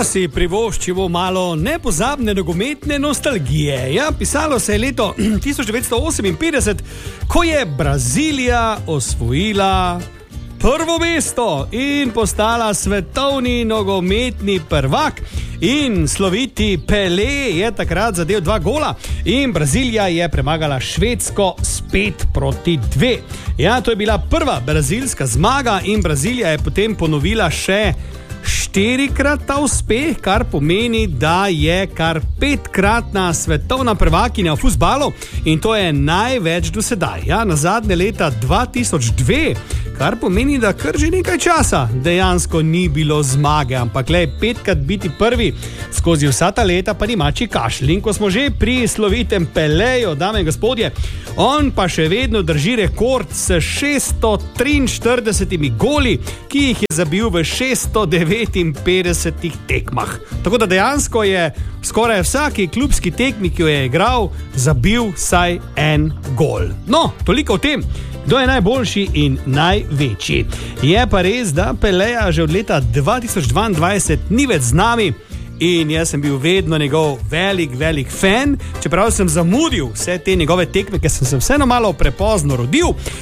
Pa si privoščimo malo nepozabne nogometne nostalgije. Ja, pisalo se je leto 1958, ko je Brazilija osvojila prvo mesto in postala svetovni nogometni prvak. In sloviti Pelé je takrat zadel 2 gola in Brazilija je premagala Švedsko s 5-2. Ja, to je bila prva brazilska zmaga in Brazilija je potem ponovila še 4-krat ta uspeh, kar pomeni, da je kar 5-kratna svetovna prvakinja v fuzbalu in to je največ do sedaj. Ja, na zadnje leta 2002, kar pomeni, da kar že nekaj časa dejansko ni bilo zmage, ampak le 5krat biti prvi skozi vsa ta leta pa ni mači kašelj. In ko smo že pri slovitem Peléju, dame in gospodje, on pa še vedno drži rekord s 643 goli, ki jih je zabil v 659 tekmah. Tako da dejansko je skoraj vsaki klubski tekmi, ki jo je igral, zabil vsaj en gol. No, toliko o tem, kdo je najboljši in največji. Je pa res, da Peléja že od leta 2022 ni več z nami in jaz sem bil vedno njegov velik fan, čeprav sem zamudil vse te njegove tekme, ker sem se vseeno malo prepozno rodil.